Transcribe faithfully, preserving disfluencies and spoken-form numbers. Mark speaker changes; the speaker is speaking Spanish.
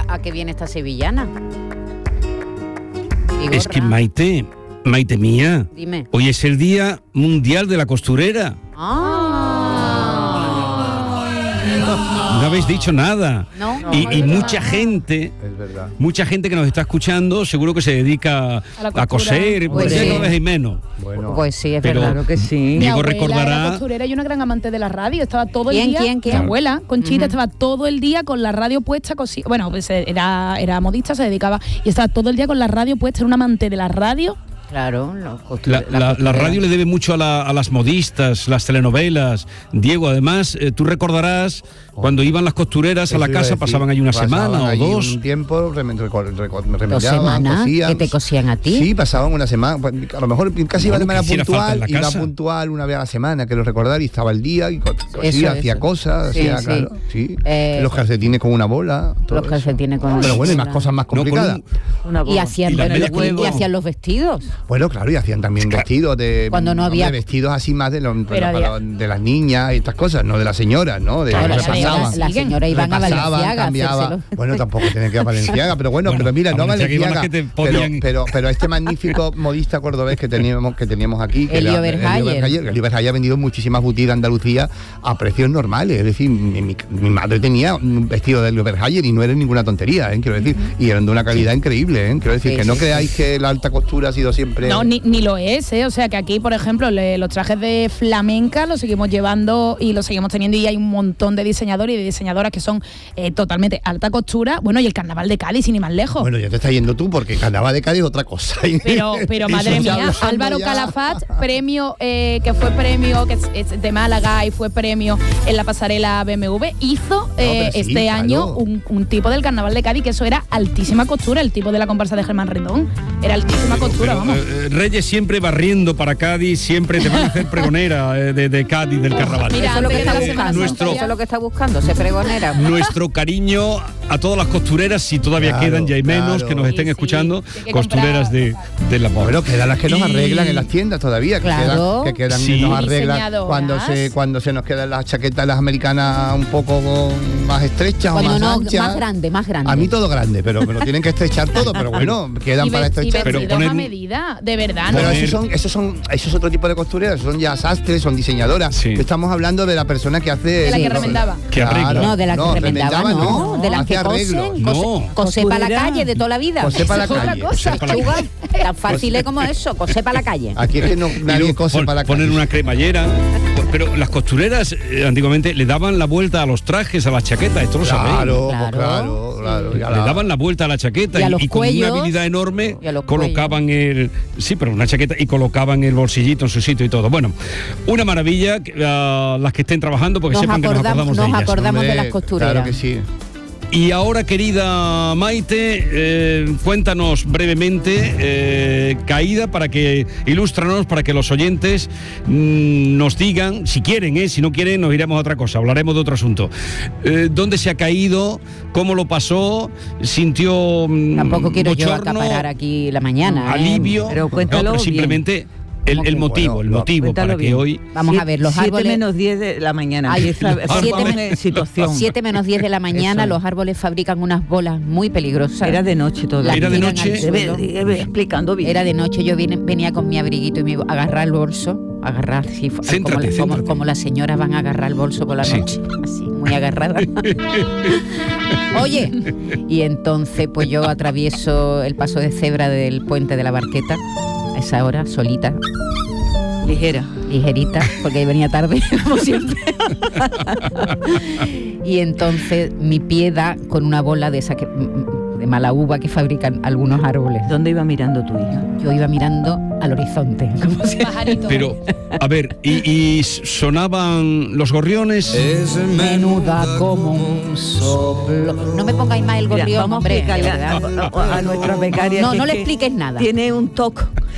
Speaker 1: a qué viene esta sevillana.
Speaker 2: Es que Maite, Maite mía,
Speaker 1: Dime.
Speaker 2: Hoy es el Día Mundial de la Costurera.
Speaker 1: Ah.
Speaker 2: No habéis dicho nada.
Speaker 1: No.
Speaker 2: Y,
Speaker 1: No,
Speaker 2: y
Speaker 1: es
Speaker 2: mucha
Speaker 1: verdad.
Speaker 2: gente,
Speaker 3: Es verdad.
Speaker 2: mucha gente que nos está escuchando, seguro que se dedica
Speaker 4: A la
Speaker 2: a,
Speaker 4: costura.
Speaker 2: coser,
Speaker 1: Pues
Speaker 2: pues ya
Speaker 1: sí.
Speaker 2: cada vez hay menos.
Speaker 3: Bueno,
Speaker 1: Pues sí, es
Speaker 2: Pero-
Speaker 1: verdad.
Speaker 5: Claro que sí.
Speaker 4: Mi
Speaker 2: Diego
Speaker 4: abuela
Speaker 2: recordará-
Speaker 4: era costurera y una gran amante de la radio. Estaba todo el
Speaker 1: ¿Quién,
Speaker 4: día.
Speaker 1: quién, quién?
Speaker 4: Mi abuela, Conchita,
Speaker 1: Ujú.
Speaker 4: estaba todo el día con la radio puesta. Cosi- bueno, pues era, era modista, se dedicaba. Y estaba todo el día con la radio puesta. Era un amante de la radio.
Speaker 1: Claro, los costur-
Speaker 2: La,
Speaker 1: la
Speaker 2: la- la
Speaker 1: costurera.
Speaker 2: radio le debe mucho a, la- a las modistas, las telenovelas. Diego, además, eh, tú recordarás cuando iban las costureras a
Speaker 3: eso
Speaker 2: la
Speaker 3: iba a
Speaker 2: casa,
Speaker 3: decir,
Speaker 2: pasaban allí una
Speaker 3: pasaban
Speaker 2: semana o
Speaker 3: allí
Speaker 2: dos.
Speaker 3: un tiempo, rem- reco- reco-
Speaker 1: ¿Dos
Speaker 3: remediaban,
Speaker 1: semanas
Speaker 3: cosían.
Speaker 1: que te cosían a ti?
Speaker 3: Sí, pasaban una semana. pues, A lo mejor casi iba de
Speaker 2: Bueno,
Speaker 3: manera
Speaker 2: que hiciera falta en
Speaker 3: puntual,
Speaker 2: la
Speaker 3: iba
Speaker 2: casa.
Speaker 3: puntual una vez a la semana, quiero recordar, y estaba el día, y co- cosía,
Speaker 1: Eso,
Speaker 3: hacía
Speaker 1: eso.
Speaker 3: cosas,
Speaker 1: Sí,
Speaker 3: hacía,
Speaker 1: sí.
Speaker 3: claro, sí.
Speaker 1: Eh,
Speaker 3: los calcetines con una bola. todo
Speaker 1: Los
Speaker 3: eso.
Speaker 1: calcetines con
Speaker 3: Pero bueno, y más
Speaker 1: bola.
Speaker 3: cosas más
Speaker 2: No, con
Speaker 3: complicadas.
Speaker 2: un-
Speaker 5: Una
Speaker 1: Y
Speaker 5: bola.
Speaker 1: hacían,
Speaker 2: Y las medias con
Speaker 1: y
Speaker 2: huevo.
Speaker 1: hacían los vestidos.
Speaker 3: Bueno, claro, y hacían también vestidos de
Speaker 1: Cuando no
Speaker 3: hombre,
Speaker 1: había-
Speaker 3: vestidos así más de, los,
Speaker 4: Pero
Speaker 3: para-
Speaker 4: había-
Speaker 3: para- de las niñas y estas cosas, no de las señoras, ¿no? De
Speaker 1: Claro,
Speaker 3: que
Speaker 1: la señora,
Speaker 3: repasaban.
Speaker 1: la señora iban a
Speaker 3: Repasaban,
Speaker 1: Valenciaga a
Speaker 3: cambiaba.
Speaker 1: hacérselo.
Speaker 3: Bueno, tampoco tiene que ir a Valenciaga, pero bueno,
Speaker 2: Bueno,
Speaker 3: pero mira,
Speaker 2: a
Speaker 3: no
Speaker 2: Valenciaga iban
Speaker 3: Valenciaga,
Speaker 2: las que te
Speaker 3: pero,
Speaker 2: podían-
Speaker 3: pero, pero este magnífico modista cordobés que teníamos, que teníamos aquí, que
Speaker 1: Elio
Speaker 3: era-
Speaker 1: Verhayer.
Speaker 3: Verhayer, Elio Verhayer ha vendido muchísimas boutiques de Andalucía a precios normales, es decir, mi, mi- mi madre tenía un vestido de Elio Verhayer y no era ninguna tontería, ¿eh? Quiero decir, y eran de una calidad increíble, ¿eh? Quiero decir,
Speaker 1: Sí,
Speaker 3: que no
Speaker 1: sí,
Speaker 3: creáis que la alta costura ha sido siempre...
Speaker 4: No, ni, ni lo es, ¿eh? O sea que aquí, por ejemplo, le- los trajes de flamenca los seguimos llevando y los seguimos teniendo, y hay un montón de diseñadores y de diseñadoras que son eh, totalmente alta costura. Bueno, y el carnaval de Cádiz, sin ir más lejos.
Speaker 3: Bueno, ya te estás yendo tú porque Carnaval de Cádiz es otra cosa.
Speaker 4: Pero, pero madre
Speaker 3: Eso ya
Speaker 4: mía,
Speaker 3: hablando
Speaker 4: Álvaro
Speaker 3: ya.
Speaker 4: Calafat, premio, eh, que fue premio que es, es de Málaga y fue premio en la pasarela B M W, hizo eh,
Speaker 3: pero sí,
Speaker 4: este
Speaker 3: claro.
Speaker 4: año un, un tipo del carnaval de Cádiz, que eso era altísima costura, el tipo de la comparsa de Germán Rendón. Era altísima costura,
Speaker 2: Pero,
Speaker 4: vamos.
Speaker 2: eh, Reyes siempre barriendo para Cádiz, siempre te van a hacer pregonera eh, de, de Cádiz, del carnaval.
Speaker 4: Mira,
Speaker 1: Eso es lo que
Speaker 4: antes de
Speaker 1: está
Speaker 4: la Semana
Speaker 1: buscando.
Speaker 2: Nuestro-
Speaker 1: Eso es lo que está buscando, se pregonera.
Speaker 2: Nuestro cariño a todas las costureras, si todavía
Speaker 3: Claro,
Speaker 2: quedan, ya hay menos,
Speaker 3: claro.
Speaker 2: que nos estén
Speaker 4: Sí, sí,
Speaker 2: escuchando,
Speaker 4: hay que
Speaker 2: costureras
Speaker 4: comprar.
Speaker 2: de, del amor.
Speaker 3: Bueno, quedan las que nos
Speaker 2: Y-
Speaker 3: arreglan en las tiendas todavía, que
Speaker 1: Claro.
Speaker 3: quedan, que quedan
Speaker 2: Sí.
Speaker 3: nos arreglan
Speaker 4: Diseñadoras.
Speaker 3: cuando se cuando se nos quedan las chaquetas las americanas un poco más estrechas o
Speaker 1: Cuando
Speaker 3: más
Speaker 1: no,
Speaker 3: anchas.
Speaker 1: más grande, más grande.
Speaker 3: A mí todo grande, pero me lo tienen que estrechar todo, pero bueno, quedan
Speaker 4: y
Speaker 3: para
Speaker 4: ve- y
Speaker 3: estrechar.
Speaker 2: Pero
Speaker 4: vestidos
Speaker 2: poner-
Speaker 4: a medida, de verdad. ¿no?
Speaker 3: Pero
Speaker 2: poner-
Speaker 3: esos son, esos son, eso es otro tipo de costureras, son ya sastres, son diseñadoras.
Speaker 2: Sí.
Speaker 3: Estamos hablando de la persona que hace.
Speaker 4: De la que
Speaker 1: Sí.
Speaker 4: remendaba.
Speaker 2: Que arregla.
Speaker 1: No, de la que remendaba, no, de las
Speaker 3: hace
Speaker 1: que
Speaker 3: arreglos.
Speaker 1: cosen,
Speaker 2: No.
Speaker 1: cose, cosé para la
Speaker 5: Costurera.
Speaker 1: calle de toda la vida.
Speaker 3: Cosé para la
Speaker 4: Eso es otra
Speaker 3: calle.
Speaker 4: cosa.
Speaker 2: Cosé para la
Speaker 1: Lechuga,
Speaker 2: calle.
Speaker 1: tan fácil es como eso, cosé para la calle.
Speaker 3: Aquí es que no,
Speaker 2: Y
Speaker 3: nadie
Speaker 2: luego
Speaker 3: cose
Speaker 2: pon-
Speaker 3: para la
Speaker 2: poner
Speaker 3: calle.
Speaker 2: una cremallera. Pero las costureras eh, antiguamente le daban la vuelta a los trajes, a las chaquetas, esto lo sabéis.
Speaker 3: Claro, pues
Speaker 1: Claro.
Speaker 3: claro, claro. ya
Speaker 2: Le
Speaker 3: la-
Speaker 2: daban la vuelta a la chaqueta
Speaker 1: Y a
Speaker 2: y,
Speaker 1: los
Speaker 2: y con una
Speaker 1: cuellos.
Speaker 2: habilidad enorme
Speaker 1: Y a los
Speaker 2: colocaban el sí, pero una chaqueta y colocaban el bolsillito en su sitio y todo. Bueno, una maravilla uh, las que estén trabajando porque
Speaker 1: Nos
Speaker 2: sepan que nos
Speaker 1: acordamos-
Speaker 2: acordamos de
Speaker 1: nos
Speaker 2: ellas.
Speaker 1: acordamos de
Speaker 3: Hombre,
Speaker 1: las costureras.
Speaker 3: Claro que sí.
Speaker 2: Y ahora, querida Maite, eh, cuéntanos brevemente, eh, caída, para que ilústranos, para que los oyentes mm, nos digan, si quieren, eh, si no quieren, nos iremos a otra cosa, hablaremos de otro asunto. Eh, ¿Dónde se ha caído? ¿Cómo lo pasó? ¿Sintió mm,
Speaker 1: Tampoco quiero yo
Speaker 2: bochorno,
Speaker 1: acaparar aquí la mañana. ¿eh?
Speaker 2: alivio?
Speaker 5: Pero
Speaker 2: No,
Speaker 5: cuéntalo
Speaker 2: pero simplemente el,
Speaker 1: ¿Cómo
Speaker 2: el
Speaker 1: que?
Speaker 2: motivo,
Speaker 3: Bueno,
Speaker 2: el
Speaker 3: no,
Speaker 2: motivo
Speaker 5: Cuéntalo
Speaker 2: para que
Speaker 5: bien.
Speaker 2: hoy...
Speaker 1: Vamos a ver, los
Speaker 5: siete
Speaker 1: árboles...
Speaker 5: menos diez de la mañana.
Speaker 1: Ay,
Speaker 5: Empieza a
Speaker 1: siete
Speaker 5: ponerme
Speaker 1: men-
Speaker 5: en situación.
Speaker 1: siete menos diez de la mañana,
Speaker 5: Eso.
Speaker 1: los árboles fabrican unas bolas muy peligrosas.
Speaker 5: Era de noche todo.
Speaker 1: Las
Speaker 2: Era de
Speaker 1: tiran
Speaker 2: noche.
Speaker 1: al suelo.
Speaker 5: Debe- debe- explicando bien.
Speaker 1: Era de noche, yo vine- venía con mi abriguito y me iba a agarrar el bolso, agarrar así, como,
Speaker 2: Céntrate,
Speaker 1: la- como,
Speaker 2: céntrate.
Speaker 1: como las señoras van a agarrar el bolso por la
Speaker 2: Sí.
Speaker 1: noche, así, muy agarrada. Oye, y entonces pues yo atravieso el paso de cebra del puente de la Barqueta, a esa hora, solita,
Speaker 5: Ligera.
Speaker 1: ligerita, porque venía tarde, como siempre. Y entonces mi pie da con una bola de esa que, de mala uva que fabrican algunos árboles.
Speaker 5: ¿Dónde iba mirando tu hija?
Speaker 1: Yo iba mirando al horizonte, como si...
Speaker 4: Pajarito.
Speaker 2: Pero, a ver, ¿y, y sonaban los gorriones?
Speaker 1: menuda como un soplo. No me pongáis más el
Speaker 5: Mira,
Speaker 1: gorrión,
Speaker 5: vamos
Speaker 1: hombre,
Speaker 5: a
Speaker 1: de
Speaker 5: explicarle a,
Speaker 1: verdad.
Speaker 5: a- a nuestra becaria.
Speaker 1: No,
Speaker 5: que
Speaker 1: no
Speaker 5: es
Speaker 1: le
Speaker 5: que
Speaker 1: expliques nada.
Speaker 5: Tiene un toque